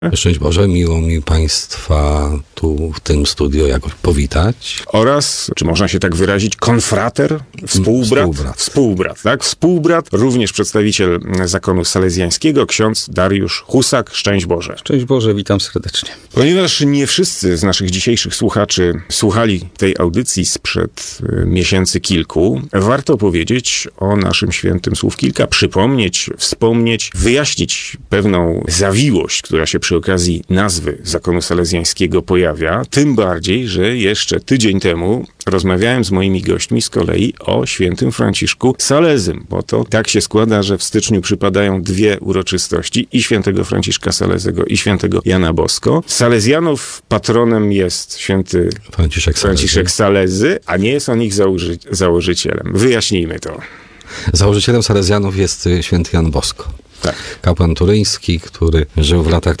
Szczęść Boże, miło mi Państwa tu w tym studio jakoś powitać. Oraz, czy można się tak wyrazić, konfrater, współbrat, tak? Współbrat, również przedstawiciel zakonu salezjańskiego, ksiądz Dariusz Husak. Szczęść Boże. Szczęść Boże, witam serdecznie. Ponieważ nie wszyscy z naszych dzisiejszych słuchaczy słuchali tej audycji sprzed miesięcy kilku, warto powiedzieć o naszym świętym słów kilka, przypomnieć, wspomnieć, wyjaśnić pewną zawiłość, która się przy okazji nazwy zakonu salezjańskiego pojawia. Tym bardziej, że jeszcze tydzień temu rozmawiałem z moimi gośćmi z kolei o świętym Franciszku Salezym, bo to tak się składa, że w styczniu przypadają dwie uroczystości, i świętego Franciszka Salezego, i świętego Jana Bosko. Salezjanów patronem jest święty Franciszek Salezy, a nie jest on ich założycielem. Wyjaśnijmy to. Założycielem Salezjanów jest święty Jan Bosko. Tak. Kapłan turyński, który żył w latach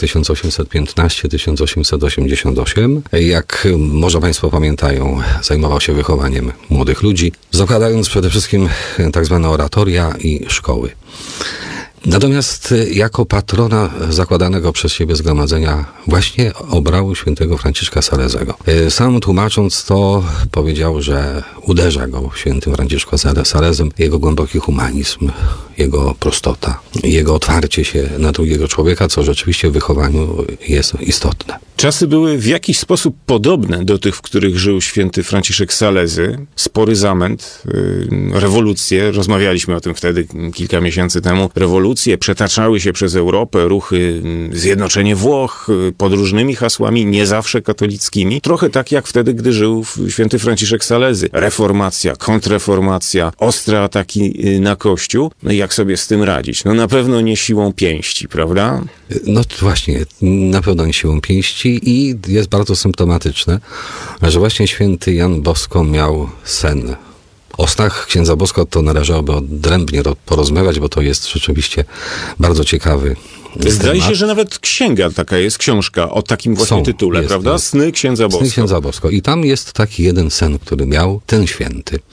1815-1888. Jak może Państwo pamiętają, zajmował się wychowaniem młodych ludzi, zakładając przede wszystkim tak zwane oratoria i szkoły. Natomiast jako patrona zakładanego przez siebie zgromadzenia właśnie obrał świętego Franciszka Salezego. Sam tłumacząc to powiedział, że uderza go w świętym Franciszku Salezym jego głęboki humanizm, jego prostota, jego otwarcie się na drugiego człowieka, co rzeczywiście w wychowaniu jest istotne. Czasy były w jakiś sposób podobne do tych, w których żył święty Franciszek Salezy. Spory zamęt, rewolucje, rozmawialiśmy o tym wtedy kilka miesięcy temu, rewolucje przetaczały się przez Europę, ruchy zjednoczenie Włoch pod różnymi hasłami, nie zawsze katolickimi. Trochę tak jak wtedy, gdy żył święty Franciszek Salezy. Reformacja, kontrreformacja, ostre ataki na Kościół. No i jak sobie z tym radzić? No na pewno nie siłą pięści, prawda? No właśnie, na pewno nie siłą pięści i jest bardzo symptomatyczne, że właśnie święty Jan Bosko miał sen. O snach księdza Bosko to należałoby odrębnie porozmawiać, bo to jest rzeczywiście bardzo ciekawy Zdaje się, że nawet księga taka jest, książka o takim właśnie tytule, prawda? Sny księdza Bosko. Sny księdza Bosko. I tam jest taki jeden sen, który miał ten święty.